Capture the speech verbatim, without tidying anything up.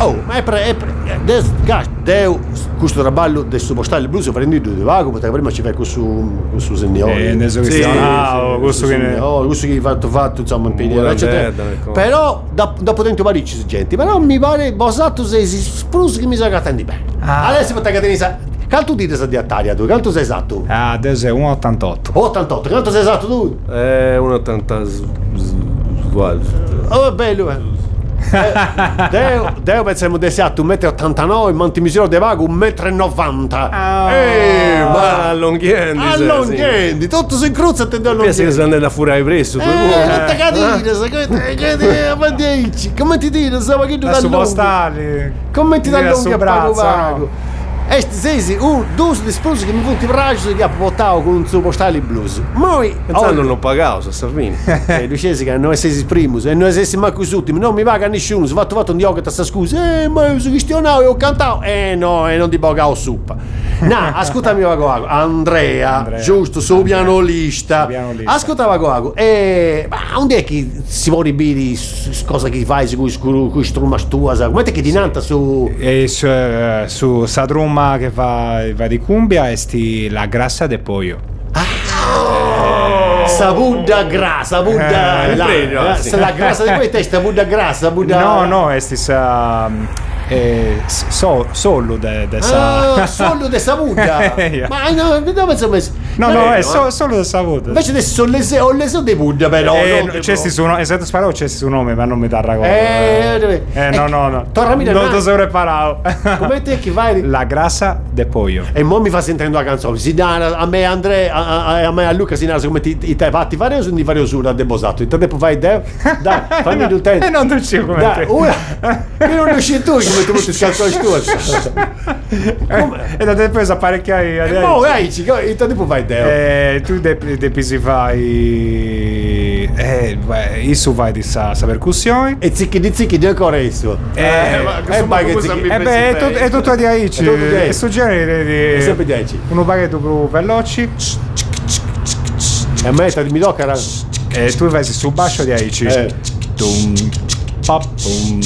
Oh, ma è pre, è pre, des, gas, deu, questo traballo del suo postale blues prendi due vago, perché prima ci fai questo questo signore. Eh, adesso che stiamo, questo che ne... Oh, questo che hai fatto fatto, insomma, in piedi, eccetera. Però da dopo dentro parecchi gente, però mi pare bosato sei sprus che mi sa che bene. Ah. Adesso per te che quanto dite sei di Attaria tu? Quanto sei esatto? Ah, adesso è uno virgola ottantotto. ottantotto, quanto sei esatto tu? Eh, uno virgola ottanta. Oh, bello, eh. eh, Deo, Deo pensiamo di essere un metro e ottantanove, manti misura di vago un metro e novanta. Oh. Eh, ma allonghendi. allonghendi, tutto si incruzza e te do Pensi che sei andato a furare presso? Eh, non te capire, come ti dire, stava che tu Adesso dall'unghia. postali. Come ti dall'unghia braccio, vago. E sti sei un due di sprusi che mi punti braccio che ha portato con un suo postale blues. Moi pensando non pagavo, sono Salvini. E lui dice che noi siamo i primi e noi siamo manco gli ultimi, non mi paga nessuno, si è fatto fatto un yogurt a sta scusa, eh ma io sono cristiano e ho cantato, eh no, e non ti pagavo suppa. No, ascoltami vago vago, Andrea, Andrea, giusto, su pianolista, pianolista. ascolta vago vago, e ma onde è che si vuole bere cosa che fai su questo strumma tua, come è che dinanta su... E su, eh, su Sadrum che va, va di cumbia e sti la grassa de pollo. Ah, Sabudda grassa, Buddha, Eh, la, prego, la, sì. la grassa di questa è sta Buddha grassa, Buddha. No, no, è sti sa eh, so, solo de, de sa. Ah, solo di Sabudda. Yeah. Ma no, dove sono messo? No, no, è so, solo de savuto. Invece adesso sono le se, ho le so di Buddha però. Eh, non c'è sti suo nome, esatto, sparo c'è sti suo nome, ma non mi dà ragazzo. Eh, dove? Eh, no, no, no. Tornami da Non ti sei preparato. Come te che vai? La grassa de pollo. E mo mi fa sentire una canzone. Si dà a me Andrea, a, a, a me a Luca si nasce come ti, i te fatti fare o sono di fare su da debosato. E te dopo fai te. Dai, fammi due tempi. E non tu ci come Dai, te. una. Io non riuscì tu che mi ti scalzo tu. E da te poi apparecchiai E mo, dai, e te dopo fai te. Eh, tu devi de, si fai eh, beh, isso vai di sa, sa percussione E zicchi di zicchi di ancora isso. eh, E vai che zicchi. eh beh è, tut- è tutto di aici È tutto di aici. e sto genere È di sempre dieci. uno baghetto più veloci E a me mi tocca. e tu vai su bascio di aici Eh. Tum, pop, pum.